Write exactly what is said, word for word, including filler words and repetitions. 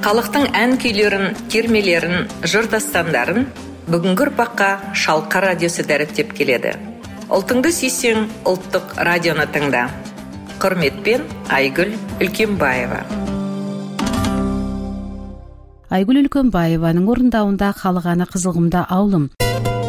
Халықтың ән күйлерін, термелерін, жыр дастандарын бүгінгі ұрпаққа Шалқар радиосы дәріптеп келеді. Ұлтыңды сүйсең, ұлттық радионы тыңда. Құрметпен, Айгүл Үлкенбаева. Айгүл Үлкенбаеваның орындауында халық әні Қызылқұмда ауылым.